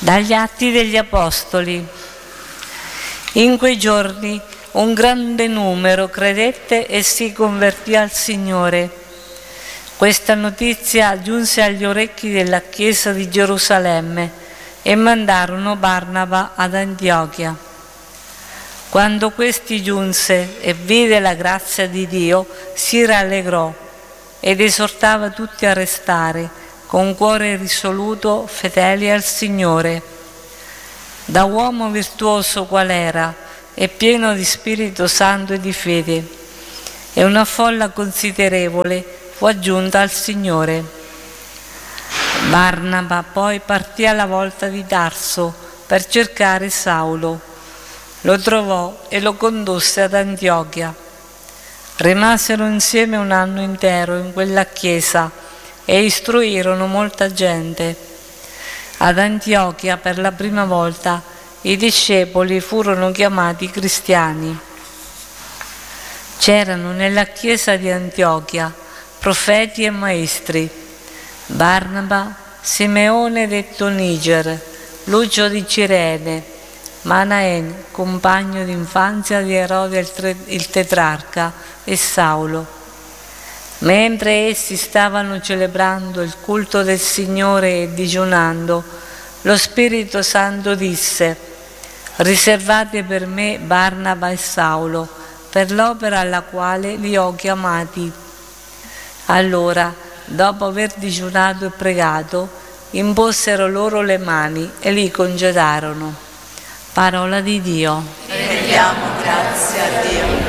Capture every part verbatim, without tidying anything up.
Dagli Atti degli Apostoli. In quei giorni un grande numero credette e si convertì al Signore. Questa notizia giunse agli orecchi della Chiesa di Gerusalemme e mandarono Barnaba ad Antiochia. Quando questi giunse e vide la grazia di Dio, si rallegrò ed esortava tutti a restare con cuore risoluto, fedeli al Signore. Da uomo virtuoso qual era e pieno di Spirito Santo e di fede, e una folla considerevole fu aggiunta al Signore. Barnaba poi partì alla volta di Tarso per cercare Saulo. Lo trovò e lo condusse ad Antiochia. Rimasero insieme un anno intero in quella chiesa e istruirono molta gente. Ad Antiochia per la prima volta i discepoli furono chiamati cristiani. C'erano nella chiesa di Antiochia profeti e maestri: Barnaba, Simeone detto Niger, Lucio di Cirene, Manaen, compagno d'infanzia di Erode il tetrarca, e Saulo. Mentre essi stavano celebrando il culto del Signore e digiunando, lo Spirito Santo disse: riservate per me Barnaba e Saulo per l'opera alla quale li ho chiamati. Allora, dopo aver digiunato e pregato, imposero loro le mani e li congedarono. Parola di Dio. Rendiamo grazie a Dio.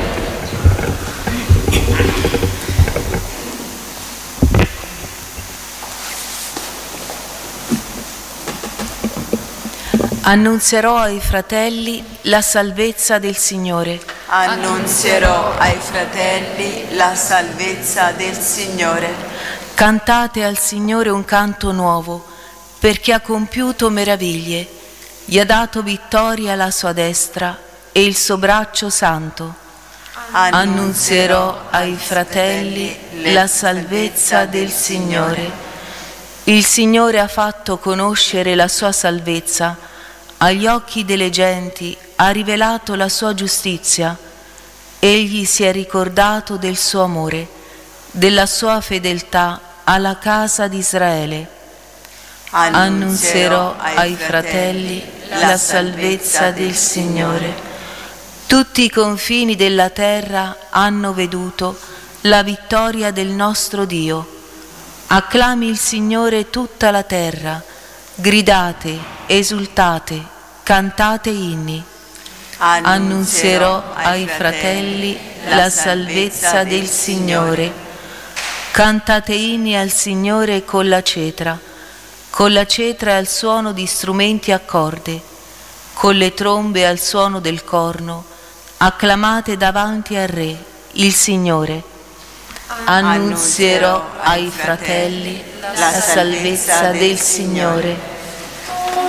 Annunzierò ai fratelli la salvezza del Signore. Annunzierò ai fratelli la salvezza del Signore. Cantate al Signore un canto nuovo, perché ha compiuto meraviglie. Gli ha dato vittoria alla sua destra e il suo braccio santo. Annunzierò ai fratelli la salvezza del Signore. Il Signore ha fatto conoscere la sua salvezza. Agli occhi delle genti ha rivelato la sua giustizia. Egli si è ricordato del suo amore, della sua fedeltà alla casa di Israele. Annunzierò ai fratelli la salvezza del Signore. Tutti i confini della terra hanno veduto la vittoria del nostro Dio. Acclami il Signore tutta la terra. Gridate, esultate, cantate inni. Annunzierò ai fratelli la salvezza del Signore. Cantate inni al Signore con la cetra, con la cetra al suono di strumenti a corde, con le trombe al suono del corno. Acclamate davanti al Re, il Signore. Annunzierò ai fratelli la salvezza del Signore.